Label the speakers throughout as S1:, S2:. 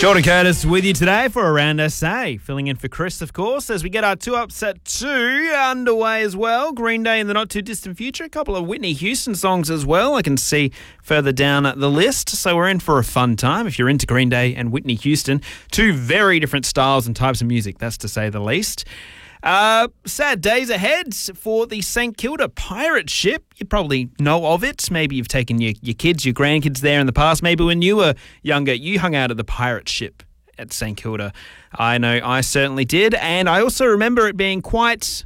S1: Jordan Curtis with you today for Around SA, filling in for Chris, of course, as we get our 2 Ups at 2 underway as well. Green Day in the not-too-distant future, a couple of Whitney Houston songs as well, I can see further down the list. So we're in for a fun time if you're into Green Day and Whitney Houston. 2 very different styles and types of music, that's to say the least. Sad days ahead for the St Kilda pirate ship. You probably know of it. Maybe you've taken your kids, your grandkids there in the past. Maybe when you were younger, you hung out at the pirate ship at St Kilda. I know I certainly did. And I also remember it being quite...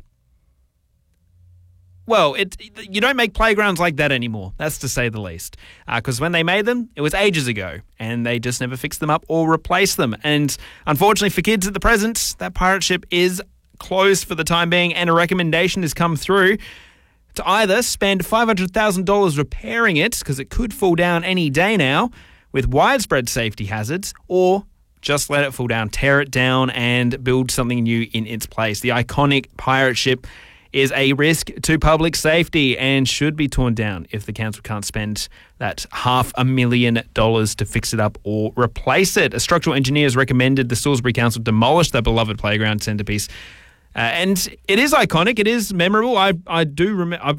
S1: Well, you don't make playgrounds like that anymore, that's to say the least. Because when they made them, it was ages ago, and they just never fixed them up or replaced them. And unfortunately for kids at the present, that pirate ship is closed for the time being, and a recommendation has come through to either spend $500,000 repairing it, because it could fall down any day now with widespread safety hazards, or just let it fall down, tear it down and build something new in its place. The iconic pirate ship is a risk to public safety and should be torn down if the council can't spend that $500,000 to fix it up or replace it. A structural engineer has recommended the Salisbury Council demolish that beloved playground centrepiece. And it is iconic. It is memorable. I do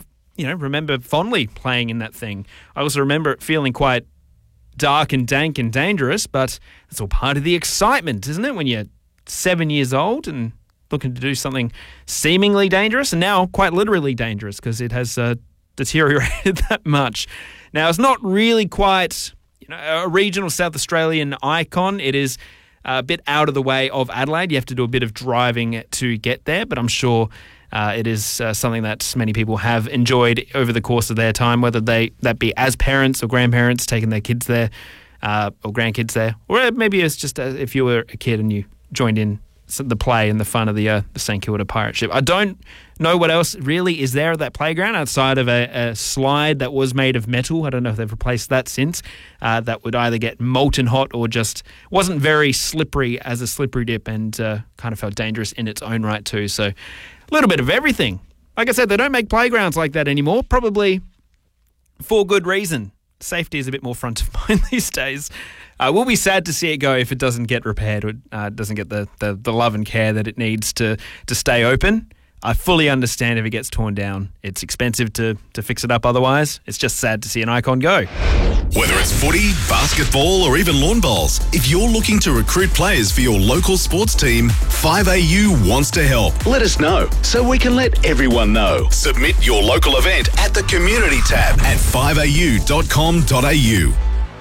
S1: remember fondly playing in that thing. I also remember it feeling quite dark and dank and dangerous, but it's all part of the excitement, isn't it? When you're 7 years old and looking to do something seemingly dangerous, and now quite literally dangerous because it has deteriorated that much. Now, it's not really quite a regional South Australian icon. It is a bit out of the way of Adelaide. You have to do a bit of driving to get there, but I'm sure it is something that many people have enjoyed over the course of their time, whether that be as parents or grandparents taking their kids there or grandkids there, or maybe it's just if you were a kid and you joined in the play and the fun of the St Kilda pirate ship. I don't know what else really is there at that playground outside of a slide that was made of metal. I don't know if they've replaced that since. That would either get molten hot or just wasn't very slippery as a slippery dip, and kind of felt dangerous in its own right too. So a little bit of everything. Like I said, they don't make playgrounds like that anymore, probably for good reason. Safety is a bit more front of mind these days. We'll be sad to see it go if it doesn't get repaired or doesn't get the love and care that it needs to stay open. I fully understand if it gets torn down. It's expensive to fix it up otherwise. It's just sad to see an icon go.
S2: Whether it's footy, basketball or even lawn bowls, if you're looking to recruit players for your local sports team, 5AU wants to help. Let us know so we can let everyone know. Submit your local event at the Community tab at 5au.com.au.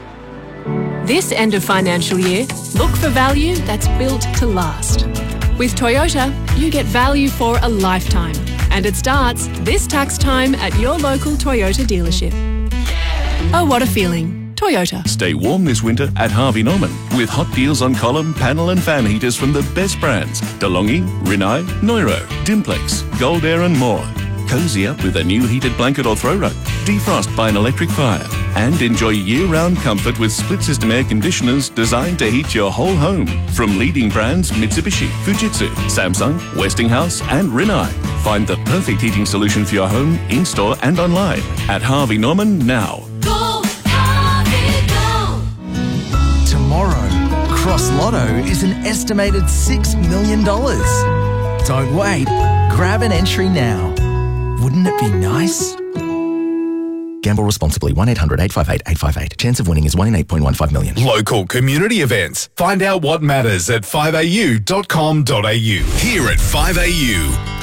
S3: This end of financial year, look for value that's built to last. With Toyota, you get value for a lifetime, and it starts this tax time at your local Toyota dealership. Oh, what a feeling. Toyota.
S4: Stay warm this winter at Harvey Norman with hot deals on column, panel and fan heaters from the best brands: DeLonghi, Rinnai, Neuro, Dimplex, Gold Air and more. Cozy up with a new heated blanket or throw rug. Defrost by an electric fire. And enjoy year-round comfort with split-system air conditioners designed to heat your whole home. From leading brands Mitsubishi, Fujitsu, Samsung, Westinghouse and Rinnai. Find the perfect heating solution for your home, in-store and online at Harvey Norman now.
S5: Go, Harvey, go!
S6: Tomorrow, Cross Lotto is an estimated $6 million. Don't wait. Grab an entry now. Wouldn't it be nice?
S7: Gamble responsibly. 1-800-858-858. Chance of winning is 1 in 8.15 million.
S2: Local community events. Find out what matters at 5au.com.au. Here at 5AU.